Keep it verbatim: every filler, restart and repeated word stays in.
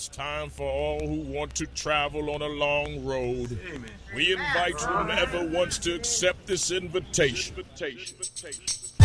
It's time for all who want to travel on a long road. Amen. We invite whomever wants to accept this invitation.